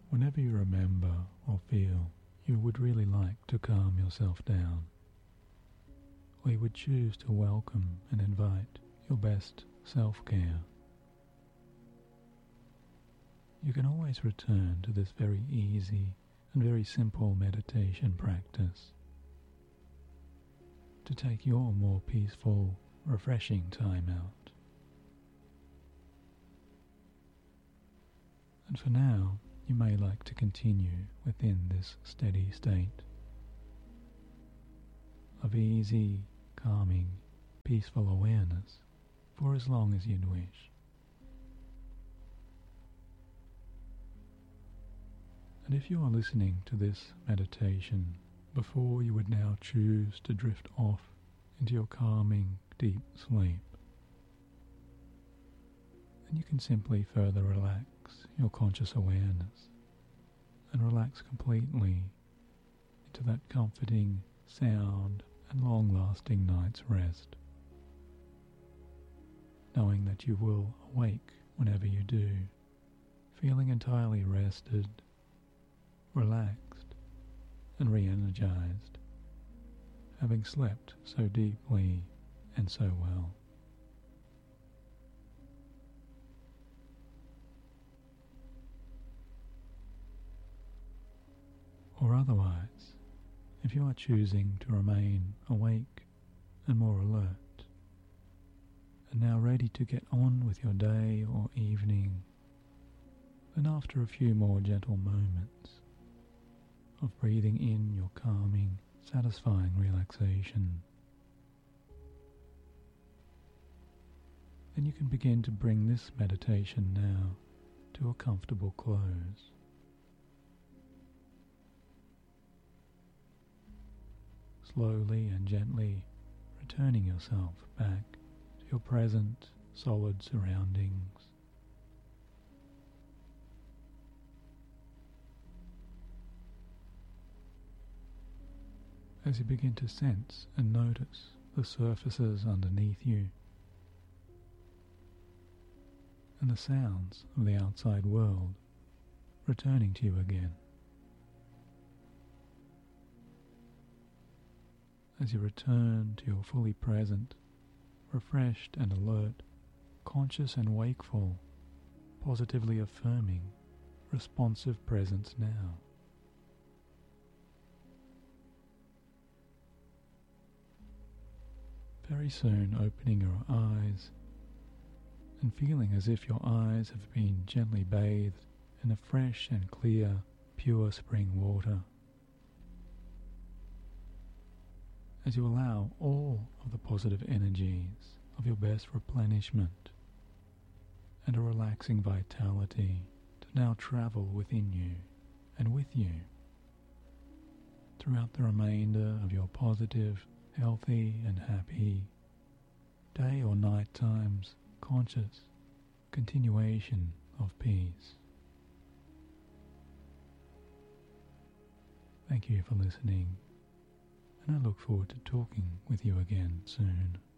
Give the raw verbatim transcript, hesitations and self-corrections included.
Whenever you remember or feel you would really like to calm yourself down, or you would choose to welcome and invite your best self-care, you can always return to this very easy and very simple meditation practice to take your more peaceful, refreshing time out. And for now, you may like to continue within this steady state of easy, calming, peaceful awareness for as long as you'd wish. And if you are listening to this meditation before you would now choose to drift off into your calming, deep sleep, then you can simply further relax your conscious awareness and relax completely into that comforting, sound and long-lasting night's rest, knowing that you will awake whenever you do, feeling entirely rested, relaxed and re-energized, having slept so deeply and so well. Or otherwise, if you are choosing to remain awake and more alert, and now ready to get on with your day or evening, then after a few more gentle moments of breathing in your calming, satisfying relaxation, then you can begin to bring this meditation now to a comfortable close. Slowly and gently returning yourself back to your present solid surroundings. As you begin to sense and notice the surfaces underneath you and the sounds of the outside world returning to you again. As you return to your fully present, refreshed and alert, conscious and wakeful, positively affirming, responsive presence now. Very soon opening your eyes and feeling as if your eyes have been gently bathed in a fresh and clear, pure spring water. As you allow all of the positive energies of your best replenishment and a relaxing vitality to now travel within you and with you throughout the remainder of your positive, healthy and happy day or night times, conscious continuation of peace. Thank you for listening, and I look forward to talking with you again soon.